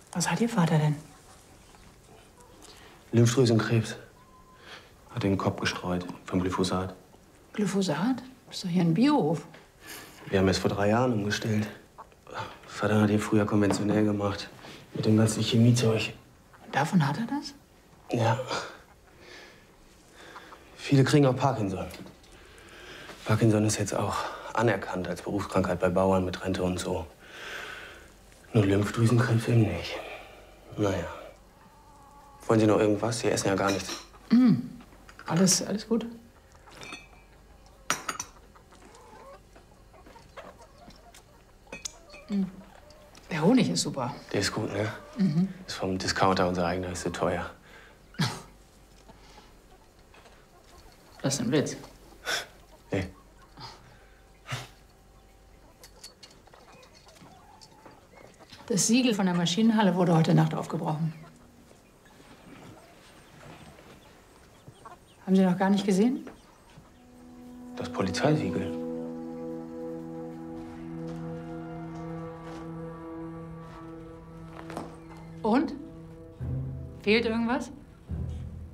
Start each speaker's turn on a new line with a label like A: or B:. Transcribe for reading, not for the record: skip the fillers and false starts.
A: Was hat Ihr Vater denn?
B: Lymphdrüsenkrebs. Hat in den Kopf gestreut vom Glyphosat.
A: Glyphosat? Das ist doch hier ein Biohof.
B: Wir haben es vor 3 Jahren umgestellt. Vater hat ihn früher konventionell gemacht. Mit dem ganzen Chemiezeug.
A: Und davon hat er das?
B: Ja. Viele kriegen auch Parkinson. Parkinson ist jetzt auch anerkannt als Berufskrankheit bei Bauern mit Rente und so. Nur Lymphdrüsenkrebs eben nicht. Naja. Wollen Sie noch irgendwas? Sie essen ja gar nichts.
A: Alles gut. Der Honig ist super.
B: Der ist gut, ne? Ist vom Discounter, unser eigener, ist so teuer.
A: Das ist ein Witz.
B: Nee.
A: Das Siegel von der Maschinenhalle wurde heute Nacht aufgebrochen. Haben Sie noch gar nicht gesehen?
B: Das Polizeisiegel.
A: Und? Fehlt irgendwas?